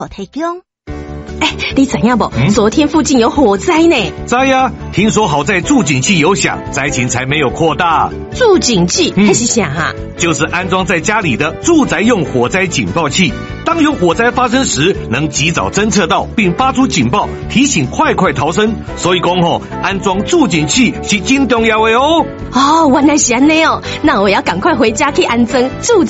提供。你知影不？昨天附近有火灾呢。 知呀，听说好在助警器有响，灾情才没有扩大。 助警器还是啥啊？ 就是安装在家里的住宅用火灾警报器，当有火灾发生时，能及早侦测到并发出警报，提醒快逃生。所以讲安装助警器是真重要的哦。 原来是安尼哦，那我要赶快回家去安装助警